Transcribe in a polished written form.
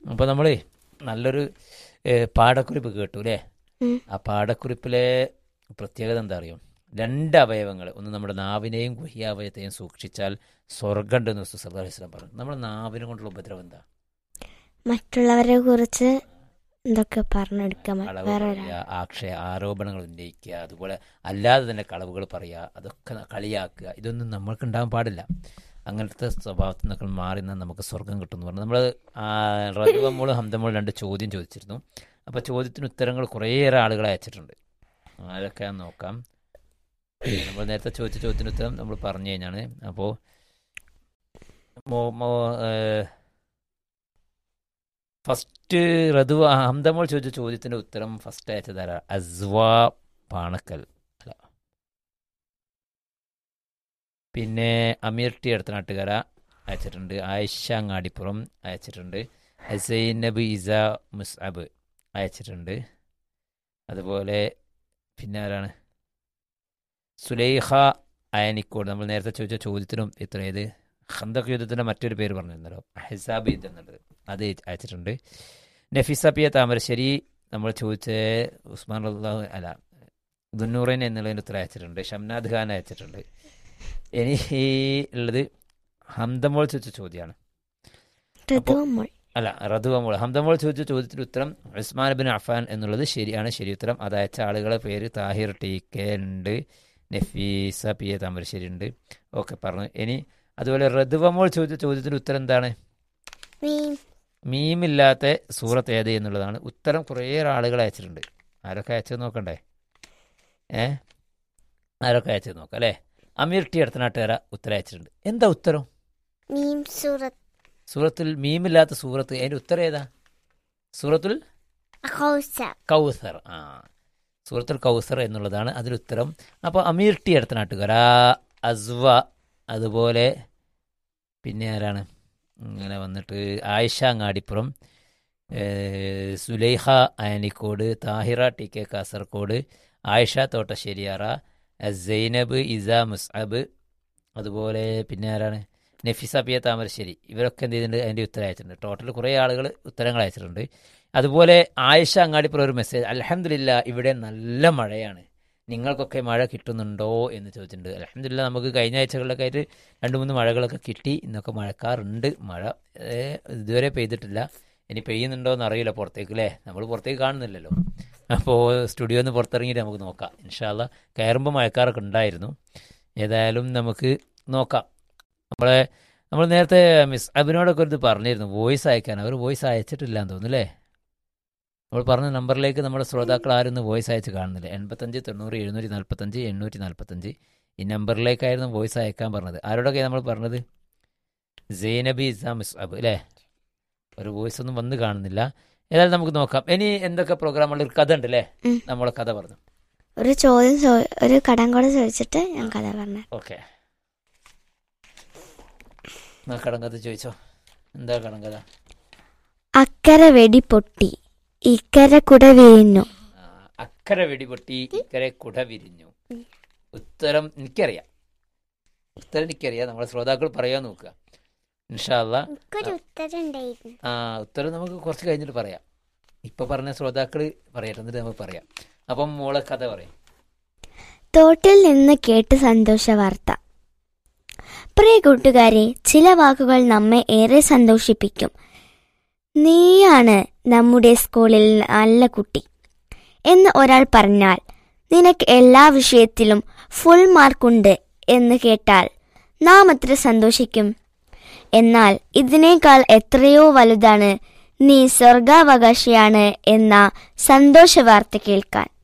അപ്പോൾ നമ്മൾ നല്ലൊരു പാഠക്കുറിപ്പ് കേട്ടു അല്ലേ? ആ പാഠക്കുറിപ്പിലെ പ്രത്യേകത എന്താ അറിയോ? 2 അവയവങ്ങൾ, ഒന്ന് നമ്മുടെ നാവിനെയും ഗുഹ്യാവയവത്തെയും സൂക്ഷിച്ചാൽ സ്വർഗമുണ്ടെന്ന് റസൂൽ സല്ലല്ലാഹു അലൈഹി വസല്ലം പറഞ്ഞു. നമ്മുടെ നാവിനെ കൊണ്ടുള്ള ഉപദ്രവം എന്താ? മറ്റുള്ളവരെ കുറിച്ച് എന്തൊക്കെ പറഞ്ഞെടുക്കാം, ആരോപണങ്ങൾ ഉന്നയിക്കുക, അതുപോലെ അല്ലാതെ തന്നെ കളവുകൾ പറയുക, അതൊക്കെ കളിയാക്കുക, ഇതൊന്നും നമ്മൾക്ക് ഉണ്ടാകാൻ പാടില്ല. അങ്ങനത്തെ സ്വഭാവത്തിൽ നിന്നൊക്കെ മാറി നിന്നാൽ നമുക്ക് സ്വർഗം കിട്ടുമെന്ന് പറഞ്ഞു. നമ്മൾ റജുവമ്മോള് ഹംദമോള് 2 ചോദ്യം ചോദിച്ചിരുന്നു. അപ്പോൾ ചോദ്യത്തിന് ഉത്തരങ്ങൾ കുറേയേറെ ആളുകൾ അയച്ചിട്ടുണ്ട്. അതൊക്കെ നോക്കാം. നമ്മൾ നേരത്തെ ചോദിച്ച ചോദ്യത്തിന് ഉത്തരം നമ്മൾ പറഞ്ഞു കഴിഞ്ഞാണ്. അപ്പോൾ ഫസ്റ്റ് ഹംദമോൾ ചോദിച്ച ചോദ്യത്തിൻ്റെ ഉത്തരം ഫസ്റ്റ് അയച്ചതാരാ? അസ്വാ പാണക്കൽ അല്ല, പിന്നെ അമീർ ടി അടുത്തനാട്ടുകാര അയച്ചിട്ടുണ്ട്. ആയിഷ അങ്ങാടിപ്പുറം അയച്ചിട്ടുണ്ട്. സൈനബ് ഇസ മുസ്അബ് അയച്ചിട്ടുണ്ട്. അതുപോലെ പിന്നെ ആരാണ്? സുലൈഖ അയനിക്കോട്. നമ്മൾ നേരത്തെ ചോദിച്ച ചോദ്യത്തിനും ഇത്രയത് ഖന്തഖ് യുദ്ധത്തിൻ്റെ മറ്റൊരു പേര് പറഞ്ഞിരുന്നല്ലോ, ഹിസാബ് യുദ്ധം എന്നുള്ളത്, അത് അയച്ചിട്ടുണ്ട്. നഫീസ പി എ താമരശ്ശേരി നമ്മൾ ചോദിച്ച ഉസ്മാൻ അല്ല ദുന്നൂറൈൻ എന്നുള്ളതിന് ഉത്തരം അയച്ചിട്ടുണ്ട്. ഷംനാദ് ഖാൻ അയച്ചിട്ടുണ്ട്. ഇനി ഉള്ളത് ഹംദമോൾ ചോദിച്ച ചോദ്യമാണ്. അല്ല, റദുവമോൾ. ഹംദമോൾ ചോദിച്ച ചോദ്യത്തിന് ഉത്തരം ഉസ്മാൻ ബിൻ അഫാൻ എന്നുള്ളത് ശരിയാണ്, ശരി ഉത്തരം. അത് അയച്ച ആളുകളെ പേര് താഹിർ ടി കെ ഉണ്ട്, നഫീസ പി എ താമരശ്ശേരി ഉണ്ട്. ഓക്കെ പറഞ്ഞു. ഇനി അതുപോലെ റദുവമോൾ ചോദിച്ച ചോദ്യത്തിന് ഉത്തരം എന്താണ്? മീമില്ലാത്ത സൂറത്ത് ഏത് എന്നുള്ളതാണ് ഉത്തരം. കുറേ ആളുകൾ അയച്ചിട്ടുണ്ട്. ആരൊക്കെ അയച്ചത് നോക്കണ്ടേ? ആരൊക്കെ അയച്ചത് നോക്കാം അല്ലേ? അമീർ ടി അടുത്തനാട്ടുകാര ഉത്തരം അയച്ചിട്ടുണ്ട്. എന്താ ഉത്തരം? സൂറത്തുൽ മീമില്ലാത്ത സൂറത്ത്, അതിൻ്റെ ഉത്തരം ഏതാ? സൂറത്തുൽ കൗസർ. സൂറത്തുൽ കൗസർ എന്നുള്ളതാണ് അതിലുത്തരം. അപ്പോൾ അമീർ ടി അടുത്തനാട്ടുകാര, അസ്വ, അതുപോലെ പിന്നെ ആരാണ് ഇങ്ങനെ വന്നിട്ട് ആയിഷ അങ്ങാടിപ്പുറം, സുലൈഖ അയനിക്കോട്, താഹിറ ടി കെ കാസർഗോഡ്, ആയിഷ തോട്ടശ്ശേരിയാറ, സൈനബ് ഇസ മുസ്അബ്, അതുപോലെ പിന്നെ ആരാണ്? Nafeesa P A Thamarassery. ഇവരൊക്കെ എന്ത് ചെയ്തിട്ടുണ്ട്? അതിൻ്റെ ഉത്തരം അയച്ചിട്ടുണ്ട്. ടോട്ടൽ കുറേ ആളുകൾ ഉത്തരങ്ങൾ അയച്ചിട്ടുണ്ട്. അതുപോലെ ആയിഷ അങ്ങാടിപ്പുറം ഒരു മെസ്സേജ്, അൽഹംദുലില്ലാ ഇവിടെ നല്ല മഴയാണ്, നിങ്ങൾക്കൊക്കെ മഴ കിട്ടുന്നുണ്ടോ എന്ന് ചോദിച്ചിട്ടുണ്ട്. അൽഹംദുലില്ലാ നമുക്ക് കഴിഞ്ഞ ആഴ്ചകളിലൊക്കെ ആയിട്ട് 2-3 മഴകളൊക്കെ കിട്ടി. ഇന്നൊക്കെ മഴക്കാറുണ്ട്. മഴ ഇതുവരെ പെയ്തിട്ടില്ല. ഇനി പെയ്യുന്നുണ്ടോ എന്ന് അറിയില്ല പുറത്തേക്ക് അല്ലേ? നമ്മൾ പുറത്തേക്ക് കാണുന്നില്ലല്ലോ. അപ്പോൾ സ്റ്റുഡിയോയിൽ നിന്ന് പുറത്തിറങ്ങിയിട്ട് നമുക്ക് നോക്കാം. ഇൻഷാ അല്ലാ കയറുമ്പോൾ മഴക്കാറൊക്കെ ഉണ്ടായിരുന്നു. ഏതായാലും നമുക്ക് നോക്കാം. നമ്മൾ നേരത്തെ മിസ് അബിനോടൊക്കെ ഒരു ഇത് പറഞ്ഞിരുന്നു, വോയിസ് അയക്കാൻ. അവർ വോയിസ് അയച്ചിട്ടില്ല എന്ന് തോന്നുന്നു അല്ലേ? നമ്മൾ പറഞ്ഞ നമ്പറിലേക്ക് നമ്മുടെ ശ്രോതാക്കൾ ആരും വോയിസ് അയച്ച് കാണുന്നില്ല. 85 90 745 845 ഈ നമ്പറിലേക്കായിരുന്നു വോയിസ് അയക്കാൻ പറഞ്ഞത്. ആരോടൊക്കെയാണ് നമ്മൾ പറഞ്ഞത്? സൈനബി ഇസ മുസ്അബ് അല്ലേ? ഒരു വോയിസ് ഒന്നും വന്ന് കാണുന്നില്ല. ഏതായാലും നമുക്ക് നോക്കാം. ഇനി എന്തൊക്കെ പ്രോഗ്രാമുള്ള ഒരു കഥ ഉണ്ട് അല്ലേ? നമ്മളെ കഥ പറഞ്ഞു. ഒരു ചോദ്യം, ഒരു കടങ്കഥ ചോദിച്ചിട്ട് ഞാൻ കഥ പറഞ്ഞു. ഓക്കെ, കടങ്കഥ ചോദിച്ചോ. എന്താ കടങ്കഥ? അക്കരെ വെടി പൊട്ടി ഇക്കരെ കുട വിരിഞ്ഞു. അക്കരെ വെടി പൊട്ടി ഇക്കരെ കുട വിരിഞ്ഞു. ഉത്തരം എനിക്കറിയാം. നമ്മളെ ശ്രോതാക്കൾ പറയാൻ നോക്കുക ഇൻഷാ അല്ലാ. ഉത്തരം നമുക്ക് കുറച്ച് കഴിഞ്ഞിട്ട് പറയാം. ഇപ്പൊ പറഞ്ഞ ശ്രോതാക്കൾ പറയട്ടെ, എന്നിട്ട് നമുക്ക് പറയാം. അപ്പം മോളെ കഥ പറയാം. തോട്ടിൽ നിന്ന് കേട്ട് സന്തോഷ വാർത്ത. പ്രിയ കൂട്ടുകാരെ, ചില വാക്കുകൾ നമ്മെ ഏറെ സന്തോഷിപ്പിക്കും. നീയാണ് നമ്മുടെ സ്കൂളിൽ നല്ല കുട്ടി എന്ന് ഒരാൾ പറഞ്ഞാൽ, നിനക്ക് എല്ലാ വിഷയത്തിലും ഫുൾ മാർക്കുണ്ട് എന്ന് കേട്ടാൽ നാം എത്ര സന്തോഷിക്കും. എന്നാൽ ഇതിനേക്കാൾ എത്രയോ വലുതാണ് നീ സ്വർഗാവകാശിയാണ് എന്ന സന്തോഷ വാർത്ത കേൾക്കാൻ.